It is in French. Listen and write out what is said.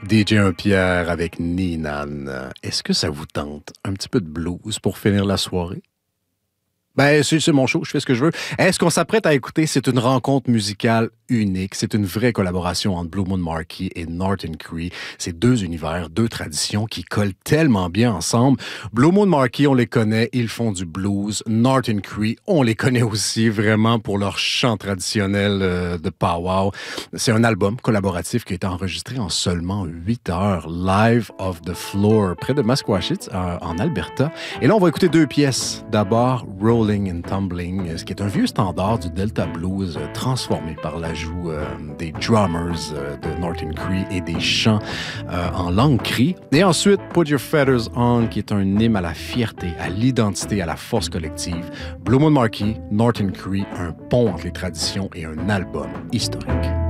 DJ Pierre avec Ninan. Est-ce que ça vous tente un petit peu de blues pour finir la soirée? Ben, c'est mon show, je fais ce que je veux. Est-ce qu'on s'apprête à écouter? C'est une rencontre musicale unique. C'est une vraie collaboration entre Blue Moon Marquis et Norton Cree. C'est deux univers, deux traditions qui collent tellement bien ensemble. Blue Moon Marquis, on les connaît, ils font du blues. Norton Cree, on les connaît aussi vraiment pour leur chant traditionnel de powwow. C'est un album collaboratif qui a été enregistré en seulement 8 heures, live off the floor, près de Masquachit, en Alberta. Et là, on va écouter deux pièces. D'abord, Rolling and Tumbling, ce qui est un vieux standard du Delta Blues transformé par l'ajout des drummers de Norton Cree et des chants en langue cri. Et ensuite, Put Your Feathers On, qui est un hymne à la fierté, à l'identité, à la force collective. Blue Moon Marquis, Norton Cree, un pont entre les traditions et un album historique.